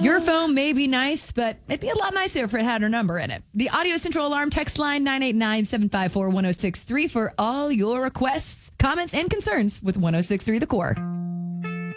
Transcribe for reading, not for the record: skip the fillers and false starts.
Your phone may be nice, but it'd be a lot nicer if it had her number in it. The Audio Central Alarm text line 989-754-1063 for all your requests, comments, and concerns with 1063 The Core.